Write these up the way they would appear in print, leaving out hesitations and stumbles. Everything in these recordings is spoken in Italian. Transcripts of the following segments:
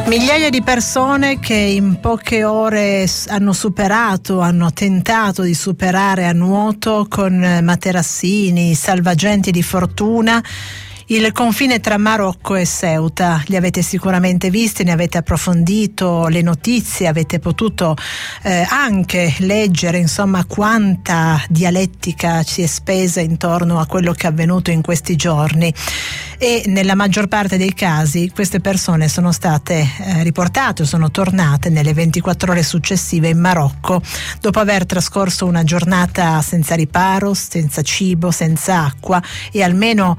Migliaia di persone che in poche ore hanno tentato di superare a nuoto con materassini, salvagenti di fortuna il confine tra Marocco e Ceuta. Li avete sicuramente visti, ne avete approfondito le notizie, avete potuto anche leggere insomma quanta dialettica ci è spesa intorno a quello che è avvenuto in questi giorni, e nella maggior parte dei casi queste persone sono state riportate o sono tornate nelle 24 ore successive in Marocco dopo aver trascorso una giornata senza riparo, senza cibo, senza acqua, e almeno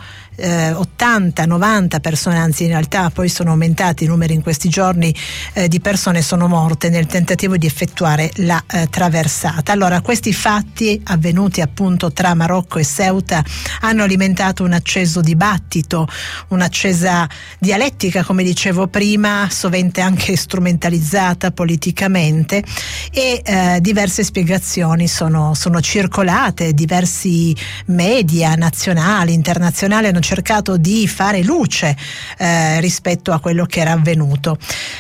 80-90 persone, anzi in realtà poi sono aumentati i numeri in questi giorni, di persone sono morte nel tentativo di effettuare la traversata. Allora, questi fatti avvenuti appunto tra Marocco e Ceuta hanno alimentato un acceso dibattito, un'accesa dialettica, come dicevo prima, sovente anche strumentalizzata politicamente, e diverse spiegazioni sono circolate. Diversi media nazionali, internazionali hanno cercato di fare luce rispetto a quello che era avvenuto.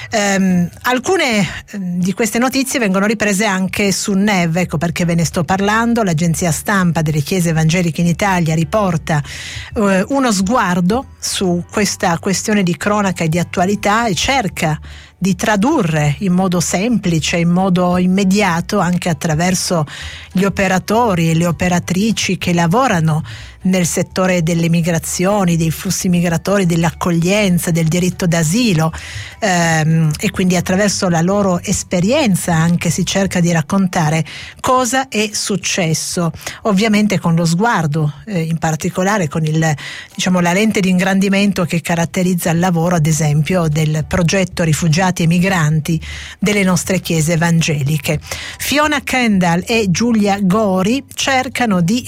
Alcune di queste notizie vengono riprese anche su NEV, ecco perché ve ne sto parlando. L'agenzia stampa delle Chiese Evangeliche in Italia riporta uno sguardo su questa questione di cronaca e di attualità e cerca di tradurre in modo semplice, in modo immediato, anche attraverso gli operatori e le operatrici che lavorano nel settore delle migrazioni, dei flussi migratori, dell'accoglienza, del diritto d'asilo, e quindi attraverso la loro esperienza anche si cerca di raccontare cosa è successo, ovviamente con lo sguardo, in particolare con la lente di ingrandimento che caratterizza il lavoro, ad esempio, del progetto Rifugiati e Migranti delle nostre chiese evangeliche. Fiona Kendall e Giulia Gori cercano di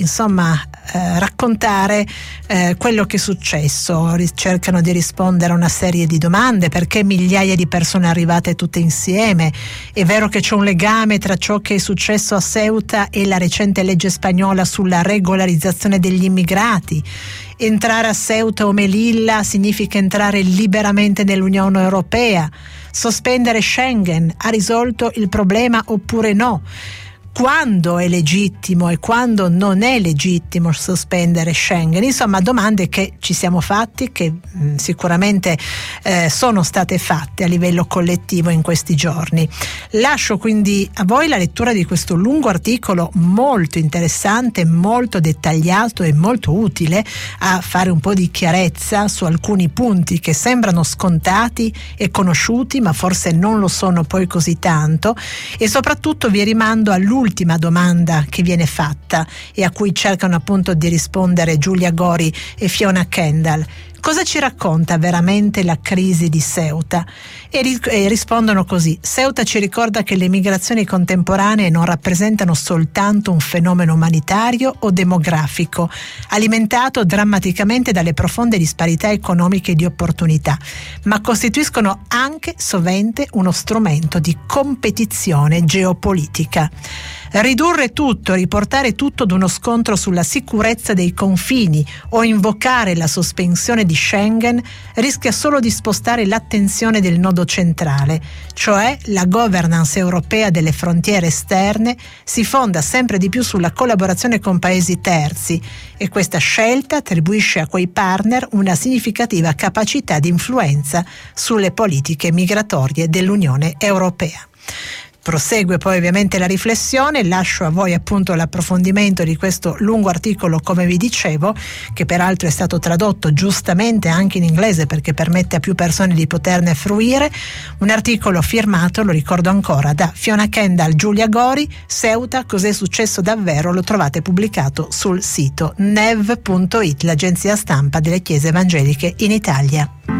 raccontare quello che è successo, cercano di rispondere a una serie di domande: perché migliaia di persone arrivate tutte insieme? È vero che c'è un legame tra ciò che è successo a Ceuta e la recente legge spagnola sulla regolarizzazione degli immigrati? Entrare a Ceuta o Melilla significa entrare liberamente nell'Unione Europea? Sospendere Schengen ha risolto il problema oppure no? Quando è legittimo e quando non è legittimo sospendere Schengen? Insomma, domande che ci siamo fatti, che sicuramente sono state fatte a livello collettivo in questi giorni. Lascio quindi a voi la lettura di questo lungo articolo molto interessante, molto dettagliato e molto utile a fare un po' di chiarezza su alcuni punti che sembrano scontati e conosciuti, ma forse non lo sono poi così tanto, e soprattutto vi rimando all'ultima domanda che viene fatta e a cui cercano appunto di rispondere Giulia Gori e Fiona Kendall. Cosa ci racconta veramente la crisi di Ceuta? E rispondono così: Ceuta ci ricorda che le migrazioni contemporanee non rappresentano soltanto un fenomeno umanitario o demografico, alimentato drammaticamente dalle profonde disparità economiche e di opportunità, ma costituiscono anche sovente uno strumento di competizione geopolitica. Ridurre tutto, riportare tutto ad uno scontro sulla sicurezza dei confini o invocare la sospensione di Schengen rischia solo di spostare l'attenzione del nodo centrale, cioè la governance europea delle frontiere esterne si fonda sempre di più sulla collaborazione con paesi terzi, e questa scelta attribuisce a quei partner una significativa capacità di influenza sulle politiche migratorie dell'Unione Europea. Prosegue poi ovviamente la riflessione, lascio a voi appunto l'approfondimento di questo lungo articolo, come vi dicevo, che peraltro è stato tradotto giustamente anche in inglese perché permette a più persone di poterne fruire. Un articolo firmato, lo ricordo ancora, da Fiona Kendall, Giulia Gori. Ceuta, cos'è successo davvero? Lo trovate pubblicato sul sito nev.it, l'agenzia stampa delle Chiese Evangeliche in Italia.